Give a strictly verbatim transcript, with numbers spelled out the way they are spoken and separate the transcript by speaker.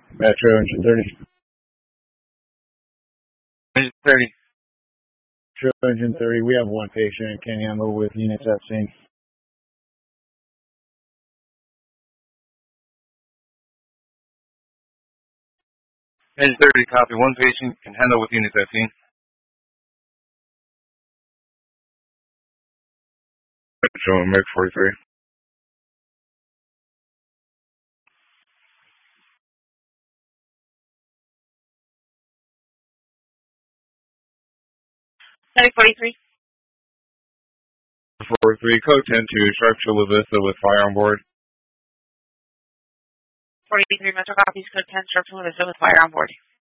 Speaker 1: Metro Engine thirty.
Speaker 2: Engine thirty.
Speaker 1: Metro Engine thirty, we have one patient can handle with units at scene.
Speaker 2: Engine thirty, copy. One patient can handle with units at scene. Metro Merc forty-three.
Speaker 3: Medic forty-three.
Speaker 2: forty-three, code ten two, Sharp Chula Vista with fire on board.
Speaker 3: forty-three, Metro copies, code ten, Sharp Chula Vista with fire on board.